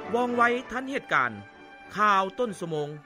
ว่องไวทันเหตุการณ์ข่าวต้นชั่วโมง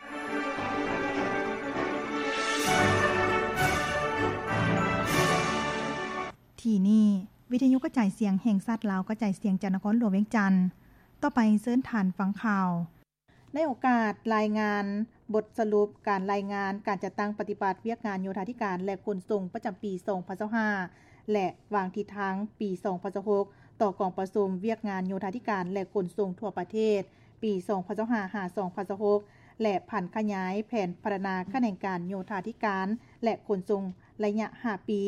ที่นี่วิทยุกระจายเสียงแห่งชาติลาวกระจายเสียงจากนครหลวงเวียงจันทน์ต่อไปเชิญท่านฟังข่าวในโอกาสรายงานบทสรุปการรายงานการจัดตั้งปฏิบัติเวียกงานโยธาธิการและขนส่งประจำปี2025และวางทิศทางปี2026ต่อกองประชุมเวียกงานโยธาธิการและขนส่งทั่วประเทศปี2025-2026และผันขยายแผนพัฒนาคะแนนการโยธาธิการและขนส่งระยะ5ปี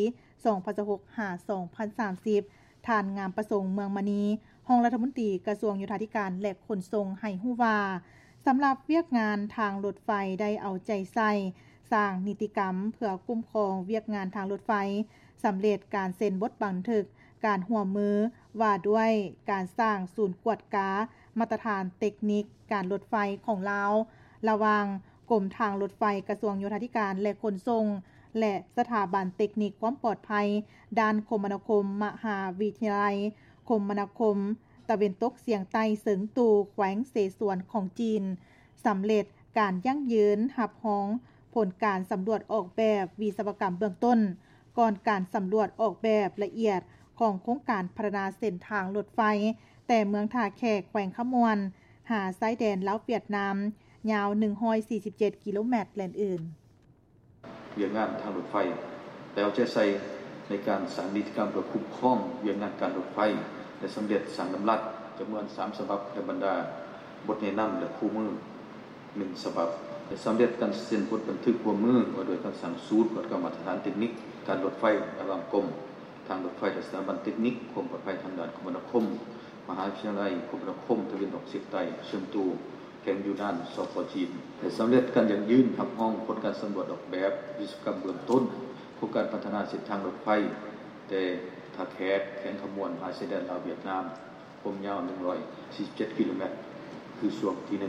2026-2030ท่านงามประสงค์เมืองมณีรองรัฐมนตรีกระทรวงโยธาธิการและขนส่งให้ฮู้ว่าสำหรับเวียกงานทางรถไฟได้เอาใจใส่สร้างนิติกรรมเพื่อคุ้มครองเวียกงานทางรถไฟสำเร็จการเซ็นบทบันทึกการร่วมมือว่าด้วยการสร้างศูนย์กวดกามาตรฐานเทคนิคการรถไฟของลาวระหว่างกรมทางรถไฟกระทรวงโยธาธิการและขนส่งและสถาบันเทคนิคความปลอดภัยด้านคมนาคมมหาวิทยาลัยคมนาคมตะเวนตกเสียงใต้เสิงตูแขวงเสฉวนของจีนสำเร็จการยั่งยืนรับรองผลการสำรวจออกแบบวิศวกรรมเบื้องต้นก่อนการสำรวจออกแบบละเอียดของโครงการพัฒนาเส้นทางรถไฟแต่เมืองท่าแขกแขวงขมวนหาชายแดนลาวเวียดนามยาว147กิโลเมตรและอื่นเวียกงานทางรถไฟแล้วจะใส่ในการสร้างนิติกรรมเพื่อคุ้มครองเวียกงานการรถไฟและสำเร็จสั่งดำรัสจำนวน3ฉบับและบรรดาบทแนะนำและคู่มือ1ฉบับและสำเร็จการเซ็นบทบันทึกคู่มือว่าโดยคำสั่งสูตรกฎกรรมฐานเทคนิคการรถไฟระหว่างกรมทางรถไฟและสถาบันเทคนิคความปลอดภัยทางด้านคมนาคมมหาวิทยาลัยคมนาคมตะวันออกเฉียงใต้เชิงตูแข่งอยู่ด้านสปจีนและสำเร็จการยั่งยืนรับรองผลการสำรวจออกแบบวิศวกรรมเบื้องต้นโครงการพัฒนาเส้นทางรถไฟแต่ท่าแขกแข่งขมวนหาชายแดนลาวเวียดนามความยาว147กิโลเมตรคือช่วงที่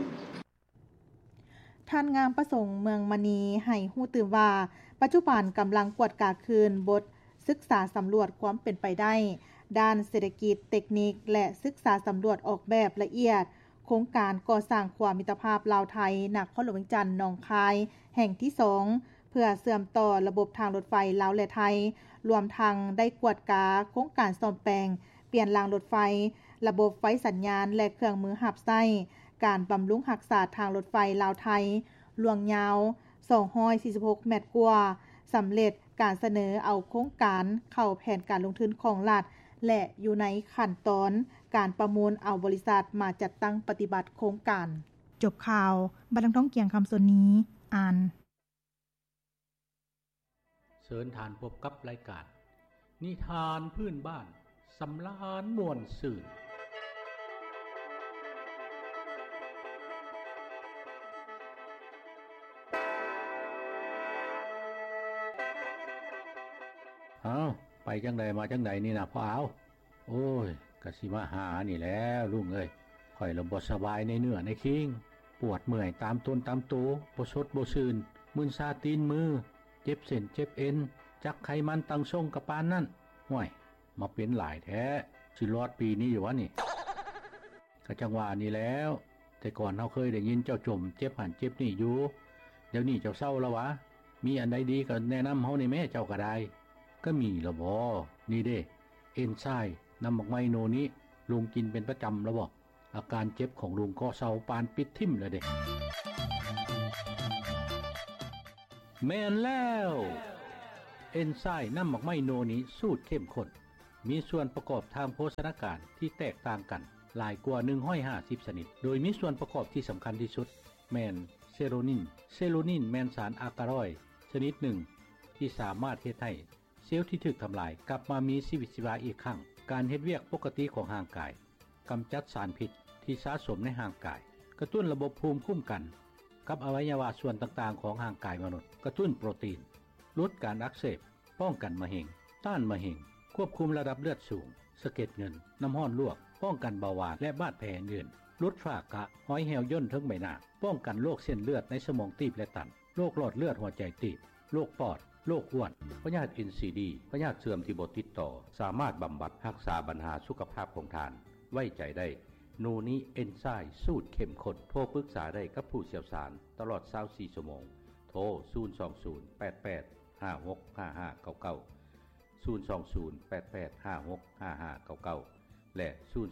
1 ท่านงามประสงค์เมืองมณีให้ฮู้ตื่นว่าปัจจุบันกำลังกวดกาคืนบทศึกษาสำรวจความเป็นไปได้ด้านเศรษฐกิจเทคนิคและศึกษาสำรวจออกแบบละเอียดโครงการก่อสร้างความมิตรภาพลาวไทยนครหลวงเวียงจันทน์หนองคายแห่งที่2เพื่อเชื่อมต่อระบบทางรถไฟลาวและไทยรวมทั้งได้กวดกาโครงการซ่อมแปลงเปลี่ยนรางรถไฟระบบไฟสัญญาณและเครื่องมือหับไส้การบำรุงรักษาทางรถไฟลาวไทยลวงยาว246เมตรกว่าสำเร็จการเสนอเอาโครงการเข้าแผนการลงทุนของรัฐและอยู่ในขั้นตอนการประมูลเอาบริษัทมาจัดตั้งปฏิบัติโครงการจบข่าวบัดท้องเกียงคำส่วนนี้อ่านเชิญทานพบกับรายการนิทานพื้นบ้านสำราญม่วนซื่นไปจังใดมาจังใดนี่นะพ่อเอาโอ้ยกะสิมาหานี่แล้วลุงเอ้ยข่อยระบบสบายในเนื้อในคิงปวดเมื่อยตามต้นตามโตบ่สดบ่ซื่นมึนซาตีนมือเจ็บเส้นเจ็บเอ็นจักไขมันตั้งทรงกะปานนั่นห้วยมาเป็นหลายแท้สิรอดปีนี้อยู่วะนี่ก็จังว่านี่แล้วแต่ก่อนเฮาเคยได้ยินเจ้าจมเจ็บหันเจ็บนี่อยู่เดี๋ยวนี้เจ้าเศร้าแล้ววะมีอันใดดีก็แนะนำเฮานี่แม่เจ้าก็ได้ก็มีละบ่นี่เด้เอนไซม์น้ำบักไมโนนี้ลุงกินเป็นประจำแล้วบ่อาการเจ็บของลุงก็เศร้าปานปิดทิ่มแล้วเด้แม่นแล้วเอนไซม์น้ำบักไมโนนี้สูตรเข้มข้นมีส่วนประกอบทางโภชนาการที่แตกต่างกันหลายกว่า150ชนิดโดยมีส่วนประกอบที่สำคัญที่สุดแม่นเซโรนินแม่นสารอะกาลอยด์ชนิดหนึ่งที่สามารถเฮ็ดให้เซลล์ที่ถูกทำลายกลับมามีชีวิตชีวาอีกครั้งการเฮ็ดเวียกปกติของร่างกายกำจัดสารพิษที่สะสมในร่างกายกระตุ้นระบบภูมิคุ้มกันกับอวัยวะส่วนต่างๆของร่างกายมนุษย์กระตุ้นโปรตีนลดการอักเสบป้องกันมะเร็งต้านมะเร็งควบคุมระดับเลือดสูงสะเก็ดเงินน้ำร้อนลวกป้องกันเบาหวานและบาดแผลอื่นลดฝ้ากระห้อยแหวย่นทั้งใบหน้าป้องกันโรคเส้นเลือดในสมองตีบและตันโรคหลอดเลือดหัวใจตีบโรคปอดโรคอ้วนพยาธิ NCD พยาธิเสื่อมที่บ่ติดต่อสามารถบำบัดรักษาปัญหาสุขภาพของท่านไว้ใจได้โนนี้เอนไซม์สูตรเข้มข้นโทรปรึกษาได้กับผู้เชี่ยวชาญตลอด24ชั่วโมงโทร02088565599 02088565599และ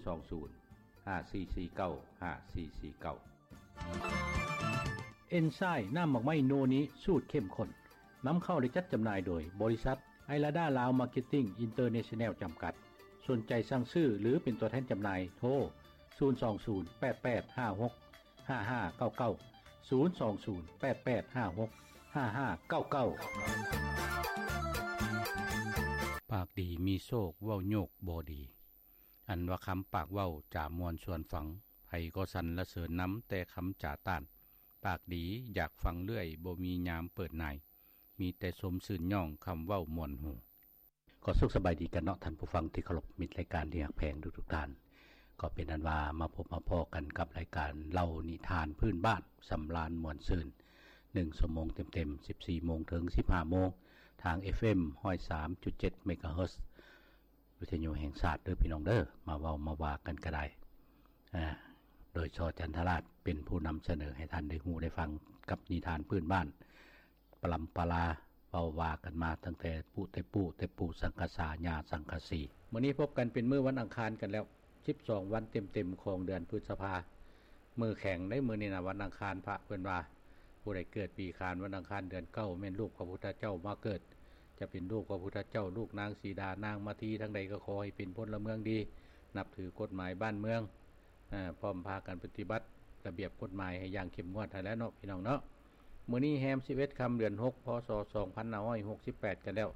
02054495449เอนไซม์น้ำหมักไหม้โนนี้สูตรเข้มข้นนำเข้าและจัดจำหน่ายโดยบริษัทไอลาดาลาวมาร์เก็ตติ้งอินเตอร์เนชั่นแนลจำกัดสนใจสั่งซื้อหรือเป็นตัวแทนจำหน่ายโทร02088565599 02088565599ปากดีมีโชคเว้าโยกบ่ดีอันว่าคำปากเว้าจามวนชวนฟังไผก็สั่นละเสริญน้ำแต่คำจ่าต้านปากดีอยากฟังเรื่อยบ่มียามเปิดนายมีแต่สมสื่นย่องคำเว้ามวนหูก็สุขสบายดีกันเนาะท่านผู้ฟังที่เคารพมิตรรายการที่รักแพงทุกท่านก็เป็นอันว่ามาพบมาพอกันกับรายการเล่านิทานพื้นบ้านสำราญม่วนซื่น1ชั่วโมงเต็มๆ 14 โมงถึง 15 โมงทาง FM 103.7 เมกะเฮิรตซ์วิทยุแห่งชาติเด้อพี่น้องเด้อมาเว้ามาว่ากันก็ได้โดยชอจันทราชเป็นผู้นำเสนอให้ท่านได้ฮู้ได้ฟังกับนิทานพื้นบ้านปลำปลาเว้าว่ากันมาตั้งแต่ปู่สังกษาญาสังกสีมื้อนี้พบกันเป็นมื้อวันอังคารกันแล้ว12วันเต็มๆของเดือนพฤษภามื้อแข่งได้มื้อนี้นะวันอังคารพระเพิ่นว่าผู้ใดเกิดปีขานวันอังคารเดือน9แม่นลูกพระพุทธเจ้ามาเกิดจะเป็นลูกพระพุทธเจ้าลูกนางสีดานางมาทีทั้งใดก็ขอให้เป็นพลเมืองดีนับถือกฎหมายบ้านเมืองพร้อมพากันปฏิบัติระเบียบกฎหมายให้อย่างเข้มงวดแล้วเนาะพี่น้องเนาะมื้อนี้แฮม11ค่ำเดือน6พศ2568กันแล้ว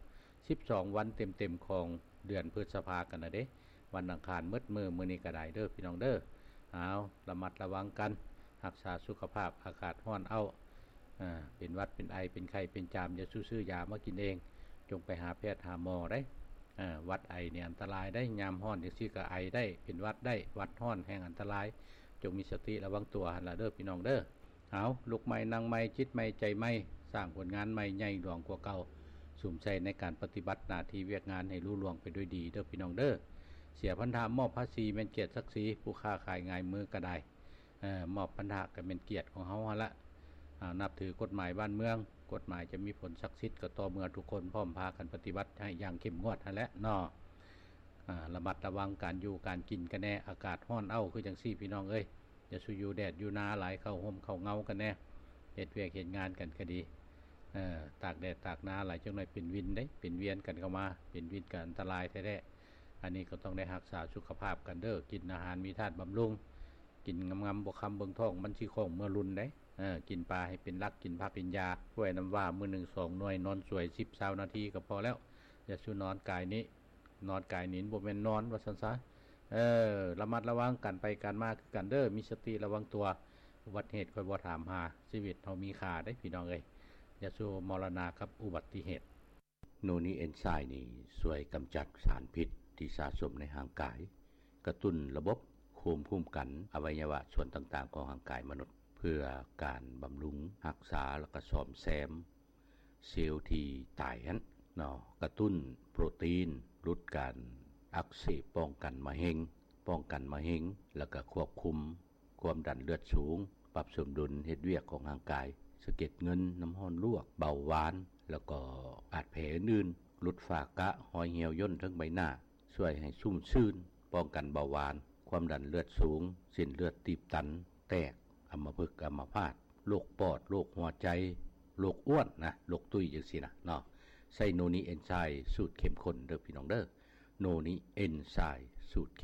12วันเต็มๆของเดือนพฤษภากันนะเด้วันอังคารมืดมื้อนี้ก็ได้เด้อพี่น้องเด้อเอาระมัดระวังกันรักษาสุขภาพอากาศร้อนเอาเป็นหวัดเป็นไอเป็นไข้เป็นจามอย่าซื้อยามากินเองจงไปหาแพทย์หาหมอได้หวัดไอเนี่ยอันตรายได้ยามร้อนจังซี่ก็ไอได้เป็นหวัดได้หวัดร้อนแห่งอันตรายจงมีสติระวังตัวหั่นล่ะเด้อพี่น้องเด้อเอาลุกใหม่นั่งใหม่จิตใหม่ใจใหม่สร้างผลงานใหม่ใหญ่หลวงกว่าเก่าสุ่มใจในการปฏิบัติหน้าที่เวียกงานให้รุ่ล่วงไปด้วยดีเด้อพี่น้องเด้อเสียพันธะมอบภาษีแม่นเกียรติศักดิ์ศรีผู้ค้าขายง่ายมือก็ได้มอบพันธะก็เป็นเกียรติของเฮาหั่นละนับถือกฎหมายบ้านเมืองกฎหมายจะมีผลศักดิ์สิทธิ์ก็ต่อเมื่อทุกคนพร้อมพากันปฏิบัติให้อย่างเข้มงวดนั่นแหละเนาะระมัดระวังการอยู่การกินกันแน่อากาศร้อนเอาคือจังซี่พี่น้องเอ้ยอย่าสู้อยู่แดดอยู่นาหลายเข้าห่มเข้าเงากันแน่เฮ็ดเวียกเฮ็ดงานกันก็ดีตากแดดตากนาหลายจังหน่อยเป็นวินได้เป็นเวียนกันเข้ามาเป็นวินก็อันตรายแท้ๆอันนี้ก็ต้องได้รักษาสุขภาพกันเด้อกินอาหารมีธาตุบำรุงกินงำๆบ่คำเบิ่งท้องมันสิคงเมื่อรุนได้กินปลาให้เป็นรักกินผักเป็นยาช่วยน้ำว่ามื้อ1 2หน่วยนอนสวย10-20นาทีก็พอแล้วอย่าสู้นอนกายนี้นอนกายนี้บ่แม่นนอนว่าซั่นซะระมัดระวังกันไปกันมาคือกันเด้อมีสติระวังตัวอุบัติเหตุค่อยบ่ถามหาชีวิตเฮามีค่าได้พี่น้องเอ้ยอย่าสู้มรณะกับอุบัติเหตุโนนี้เอนไซม์นี่ช่วยกำจัดสารพิษที่สะสมในร่างกายกระตุ้นระบบภูมิคุ้มกันอวัยวะส่วนต่างๆของร่างกายมนุษย์เพื่อการบำรุงรักษาและก็ซ่อมแซมเซลล์ที่ตายนั้นเนาะกระตุ้นโปรตีนลดการอักเสบป้องกันมะเร็งแล้วก็ควบคุมความดันเลือดสูงปรับสมดุลเฮ็ดเวียกของร่างกายสะเก็ดเงินน้ำร้อนลวกเบาหวานแล้วก็บาดแผลอื่นลดฝ้ากระหอยเหี่ยวย่นทั้งใบหน้าช่วยให้ชุ่มชื่นป้องกันเบาหวานความดันเลือดสูงเส้นเลือดตีบตันแตกอัมพฤกษ์อัมพาตโรคปอดโรคหัวใจโรคอ้วนนะโรคตุ้ยจังซี่นะเนาะใส่โนนี้เอนไซม์สูตรเข้มข้นเด้อพี่น้องเด้อโนนี้เอนไซม์สูตร